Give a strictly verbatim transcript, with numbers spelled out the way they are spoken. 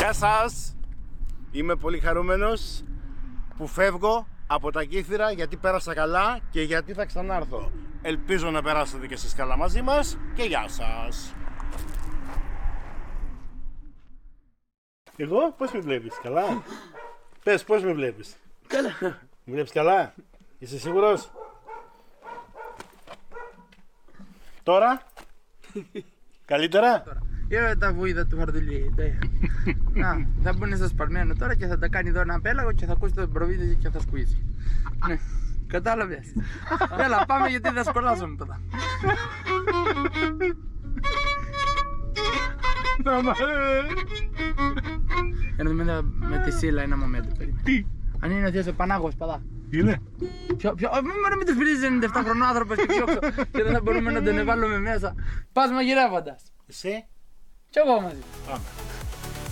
Γεια σας! Είμαι πολύ χαρούμενος που φεύγω από τα Κύθυρα γιατί πέρασα καλά και γιατί θα ξανάρθω. Ελπίζω να περάσετε και εσείς καλά μαζί μας και γεια σας! Εγώ πώς με βλέπεις, καλά? Πες, πώς με βλέπεις? Καλά. Με βλέπεις καλά? Είσαι σίγουρος? Τώρα? Καλύτερα? Ε, τα βουίδα του Χαρδουλή. Να, θα μπουν στο σπαρμένο τώρα και θα τα κάνει εδώ ένα πέλαγο και θα ακούσει το προβίδι και θα σκουίζει. Ναι, κατάλαβες. Έλα, πάμε γιατί θα σκολάσουμε τώρα. Ένα μένα με τη Σίλα ένα μομέντο περίμενε. Τι? Αν είναι ο Θεός ο Πανάγος, παδά. Είναι? Ποιο, ποιο, μην τους βρίζεις ενενήντα επτά χρονών άνθρωπος και πιο και δεν θα μπορούμε να τον βάλουμε μέσα. Πας μαγειρεύοντας. Εσύ? Κι εγώ μαζί. Πάμε.